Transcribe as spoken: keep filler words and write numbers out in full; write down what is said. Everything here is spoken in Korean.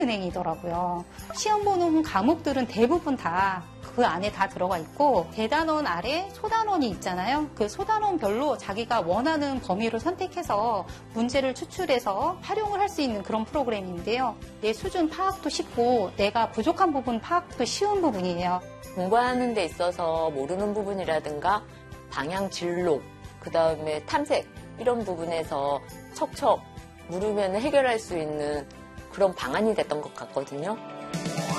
은행이더라고요. 시험 보는 과목들은 대부분 다 그 안에 다 들어가 있고 대단원 아래 소단원이 있잖아요. 그 소단원별로 자기가 원하는 범위를 선택해서 문제를 추출해서 활용을 할 수 있는 그런 프로그램인데요. 내 수준 파악도 쉽고 내가 부족한 부분 파악도 쉬운 부분이에요. 공부하는 데 있어서 모르는 부분이라든가 방향 진로, 그 다음에 탐색 이런 부분에서 척척 물으면 해결할 수 있는 그런 방안이 됐던 것 같거든요.